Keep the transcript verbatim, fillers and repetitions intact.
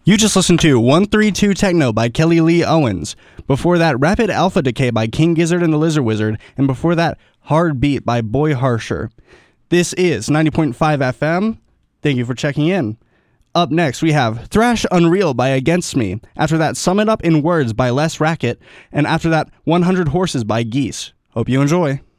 You just listened to one thirty-two Techno by Kelly Lee Owens. Before that, Rapid Alpha Decay by King Gizzard and the Lizard Wizard. And before that, Hard Beat by Boy Harsher. This is ninety point five F M. Thank you for checking in. Up next, we have Thrash Unreal by Against Me. After that, Sum It Up in Words by Les Racket. And after that, one hundred Horses by Geese. Hope you enjoy.